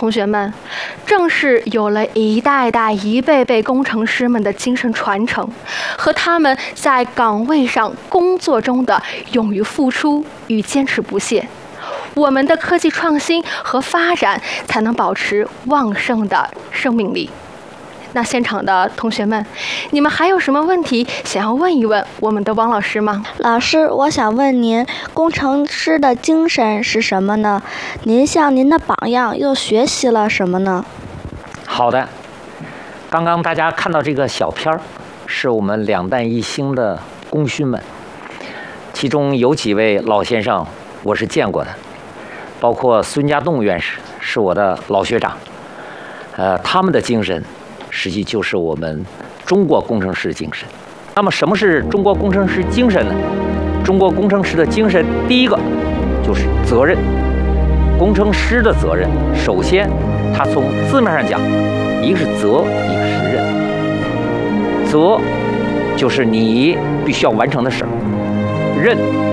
同学们，正是有了一代代、一辈辈工程师们的精神传承，和他们在岗位上工作中的勇于付出与坚持不懈，我们的科技创新和发展才能保持旺盛的生命力。那现场的同学们，你们还有什么问题想要问一问我们的汪老师吗？ 老师，我想问您，工程师的精神是什么呢？您向您的榜样又学习了什么呢？ 好的，刚刚大家看到这个小片儿，是我们2弹1星的功勋们，其中有几位老先生我是见过的，包括孙家栋院士是我的老学长，他们的精神实际就是我们中国工程师精神。那么什么是中国工程师精神呢？中国工程师的精神，第一个就是责任。工程师的责任，首先他从字面上讲，一个是责，一个是任。责就是你必须要完成的事儿，任